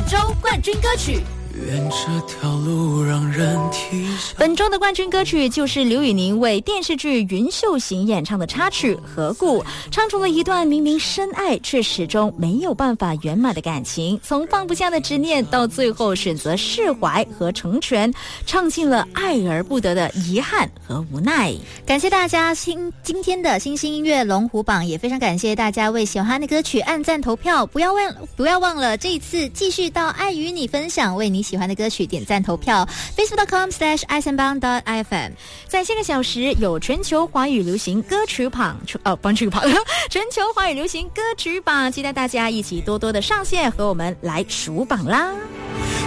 周冠军歌曲。 愿这条路让人啼笑。 本周的冠军歌曲就是刘宇宁为电视剧《云秀行》演唱的插曲《何故》，唱出了一段明明深爱却始终没有办法圆满的感情，从放不下的执念到最后选择释怀和成全，唱尽了爱而不得的遗憾和无奈。 感谢大家今天的星星音乐龙虎榜，也非常感谢大家为喜欢的歌曲按赞投票，不要忘了这一次继续到爱与你分享，为你喜欢的歌曲点赞投票 facebook.com/isanbang.fm。 在下个小时有全球华语流行歌曲榜全球华语流行歌曲榜，期待大家一起多多的上线和我们来数榜啦。